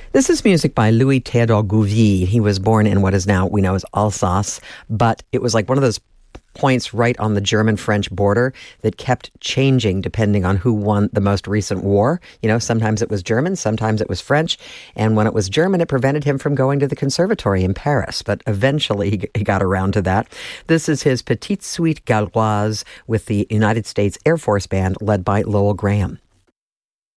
This is music by Louis Théodore Gouvy. He was born in what is now we know as Alsace, but it was like one of those points right on the German-French border that kept changing depending on who won the most recent war. You know, sometimes it was German, sometimes it was French. And when it was German, it prevented him from going to the conservatory in Paris. But eventually he got around to that. This is his Petite Suite Galloise with the United States Air Force Band led by Lowell Graham.